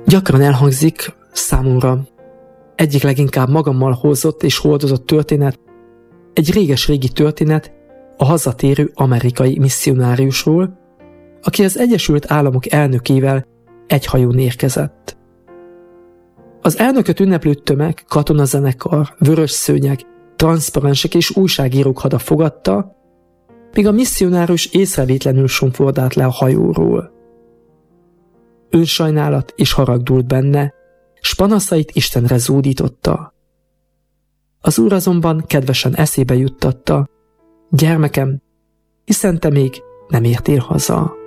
Gyakran elhangzik számomra egyik leginkább magammal hozott és hordozott történet, egy réges-régi történet a hazatérő amerikai misszionáriusról, aki az Egyesült Államok elnökével egy hajón érkezett. Az elnököt ünneplő tömeg, katonazenekar, vörös szőnyeg, transzparensek és újságírók hada fogadta, míg a misszionárius észrevétlenül somfordált le a hajóról. Önsajnálat és harag dúlt benne, s panaszait Istenre zúdította. Az úr azonban kedvesen eszébe juttatta: gyermekem, hiszen te még nem értél haza.